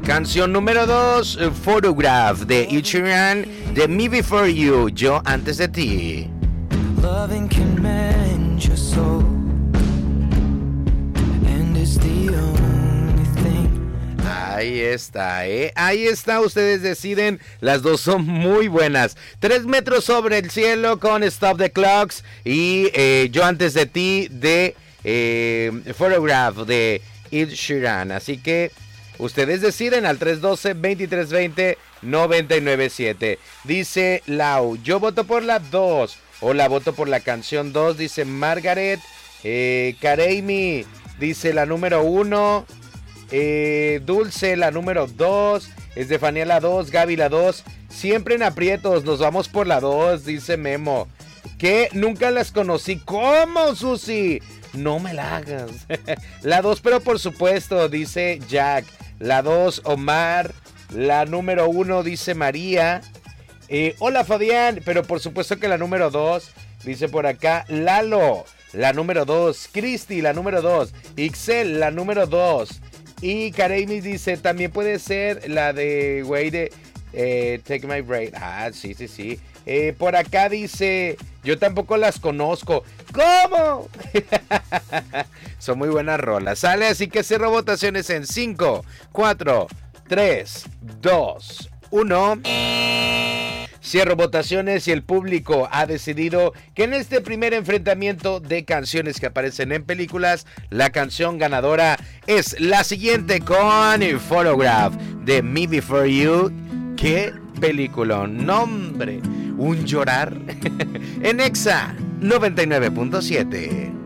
Canción número 2, Photograph de Ed Sheeran, de Me Before You, Yo Antes de Ti. Loving can mend your soul, and it's the only thing. Ahí está, ahí está, ustedes deciden, las dos son muy buenas. 3 metros sobre el cielo con Stop the Clocks y Yo Antes de Ti de Photograph de Ed Sheeran. Así que ustedes deciden al 312-2320-997. Dice Lau, yo voto por la 2 o la voto por la canción 2, dice Margaret. Kareimi dice la número 1. Dulce la número 2. Estefanía la 2. Gaby la 2. Siempre en aprietos, nos vamos por la 2, dice Memo. Que nunca las conocí. ¿Cómo, Susi? No me la hagas. La 2, pero por supuesto, dice Jack. La 2, Omar. La número 1, dice María. Hola, Fabián. Pero por supuesto que la número 2, dice por acá Lalo. La número 2. Cristi, la número 2. Ixel, la número 2. Y Kareimi dice, también puede ser la de Way de Take My Breath. Ah, sí. Por acá dice, yo tampoco las conozco. ¿Cómo? Son muy buenas rolas. Sale, así que cierro votaciones en 5, 4, 3, 2, 1. Cierro votaciones y el público ha decidido que en este primer enfrentamiento de canciones que aparecen en películas, la canción ganadora es la siguiente con Photograph de Me Before You. ¡Qué película! ¡Nombre! Un llorar en Exa 99.7.